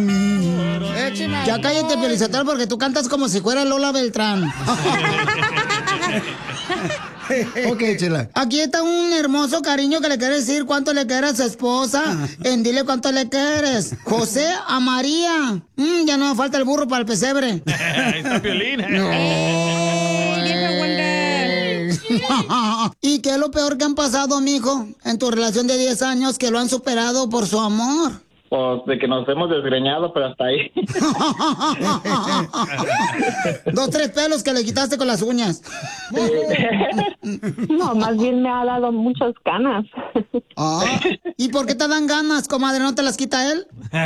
Ya cállate, Felicitero, porque tú cantas como si fuera Lola Beltrán. Ok, Chela. Aquí está un hermoso cariño que le quiere decir cuánto le quiere a su esposa. En dile cuánto le quieres. José a María. Ya no me falta el burro para el pesebre. Ahí está Piolín. ¿Y qué es lo peor que han pasado, mijo, en tu relación de 10 años que lo han superado por su amor? Pues de que nos hemos desgreñado, pero hasta ahí. 2, 3 pelos que le quitaste con las uñas. No, más bien me ha dado muchas ganas. ¿Y por qué te dan ganas, comadre? ¿No te las quita él?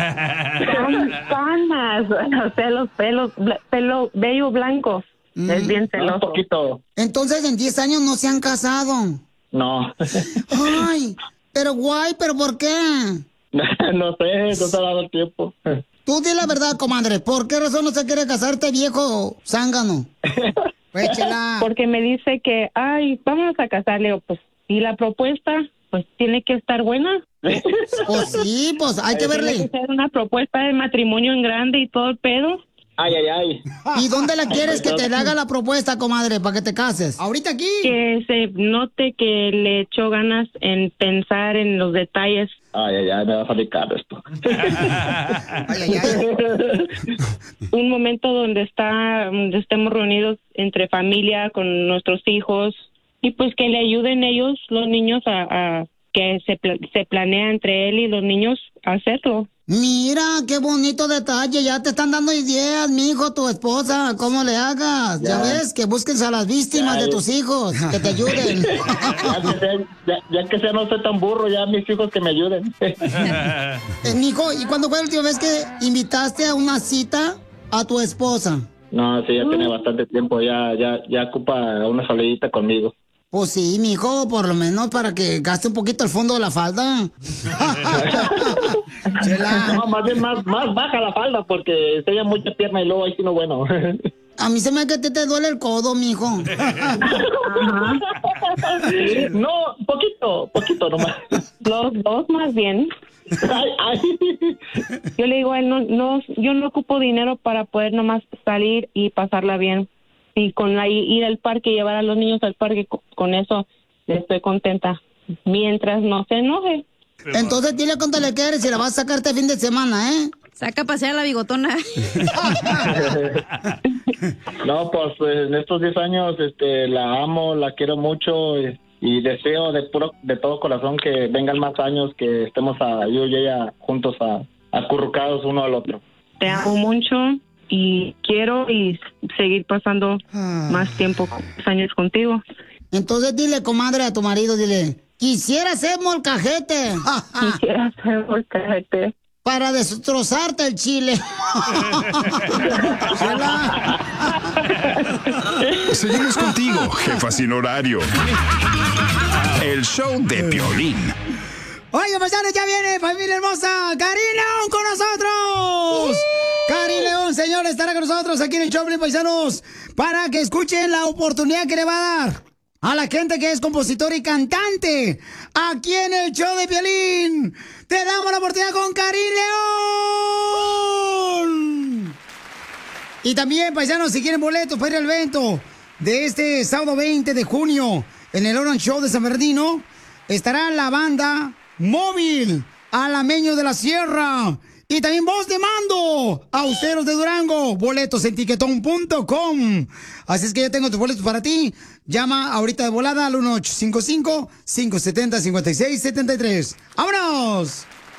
Ganas, o sea, los pelo vello blanco. Es bien celoso. Un poquito. Entonces, en 10 años no se han casado. No. Ay, pero guay, ¿pero por qué? No sé, no se ha dado el tiempo. Tú di la verdad, comadre. ¿Por qué razón no se quiere casarte, viejo zángano? Pues, Chela. Porque me dice que, vamos a casarle. Pues, y la propuesta, pues, tiene que estar buena. Pues sí, pues, hay que verle. Tiene que ser una propuesta de matrimonio en grande y todo el pedo. Ay. ¿Y dónde la quieres que te haga la propuesta, comadre, para que te cases? ¿Ahorita aquí? Que se note que le echó ganas en pensar en los detalles. Ay, me va a salir caro esto. Un momento donde estemos reunidos entre familia, con nuestros hijos, y pues que le ayuden ellos, los niños, a que se planea entre él y los niños hacerlo. Mira, qué bonito detalle. Ya te están dando ideas, mijo, tu esposa, cómo le hagas. Ya ves, que busques a las víctimas de tus hijos, que te ayuden. Ya que sea no soy tan burro, ya mis hijos que me ayuden. Mijo, ¿y cuándo fue la última vez que invitaste a una cita a tu esposa? No, sí, ya tiene bastante tiempo, ya ocupa una salidita conmigo. Pues sí, mijo, por lo menos para que gaste un poquito el fondo de la falda. No, más bien más baja la falda porque enseña mucha pierna y luego ahí sí no bueno. A mí se me hace que te duele el codo, mijo. No, poquito nomás. Los dos más bien. Yo le digo a él, yo no ocupo dinero para poder nomás salir y pasarla bien. Y con ir al parque, llevar a los niños al parque, con eso estoy contenta. Mientras no se enoje. Entonces dile cuánto le quieres y la vas a sacar este fin de semana, ¿eh? Saca a pasear a la bigotona. No, pues en estos 10 años la amo, la quiero mucho y deseo de todo corazón que vengan más años, que estemos yo y ella juntos acurrucados uno al otro. Te amo mucho. Y quiero seguir pasando más tiempo, años contigo. Entonces dile, comadre, a tu marido, dile, quisiera ser molcajete. Quisiera ser molcajete. Para destrozarte el chile. Seguimos contigo, jefa sin horario. El show de Piolín. Oiga, paisanos, ya viene familia hermosa, Karin León con nosotros. Karin León, señor, estará con nosotros aquí en el show, paisanos, para que escuchen la oportunidad que le va a dar a la gente que es compositor y cantante aquí en el show de Piolín. Te damos la oportunidad con Karin León. Y también, paisanos, si quieren boletos para ir al evento de este sábado 20 de junio en el Orange Show de San Bernardino, estará la banda Móvil, Alameño de la Sierra y también Voz de Mando, Austeros de Durango. Boletos en tiquetón.com. Así es que ya tengo tus boletos para ti. Llama ahorita de volada al 1855-570-5673. ¡Vámonos!